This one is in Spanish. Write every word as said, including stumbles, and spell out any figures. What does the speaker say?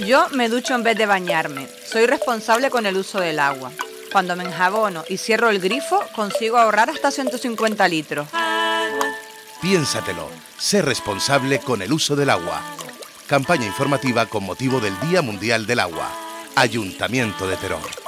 Yo me ducho en vez de bañarme. Soy responsable con el uso del agua. Cuando me enjabono y cierro el grifo, consigo ahorrar hasta ciento cincuenta litros. Piénsatelo. Sé responsable con el uso del agua. Campaña informativa con motivo del Día Mundial del Agua. Ayuntamiento de Teror.